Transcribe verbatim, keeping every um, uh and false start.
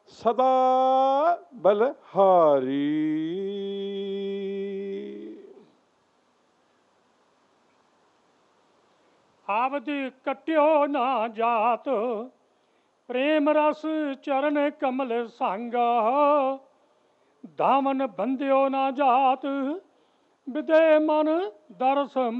ਸਦਾ ਬਲਹਾਰੀ। ਆਵਦੀ ਕਟਿਓ ਨਾ ਜਾਤ, ਪ੍ਰੇਮ ਰਸ ਚਰਨ ਕਮਲ ਸੰਗਾ। ਦਾਮਨ ਬੰਦਿਓ ਨਾ ਜਾਤ, ਵਿਦੇ ਮਨ ਦਰਸ